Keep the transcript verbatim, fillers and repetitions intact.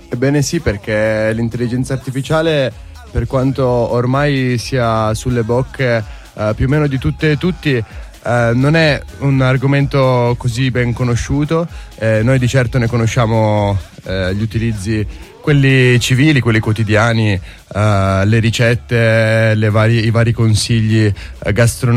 Ebbene sì, perché l'intelligenza artificiale, per quanto ormai sia sulle bocche eh, più o meno di tutte e tutti, eh, non è un argomento così ben conosciuto. Eh, noi di certo ne conosciamo eh, gli utilizzi, quelli civili, quelli quotidiani, eh, le ricette, le vari, i vari consigli eh, gastronomici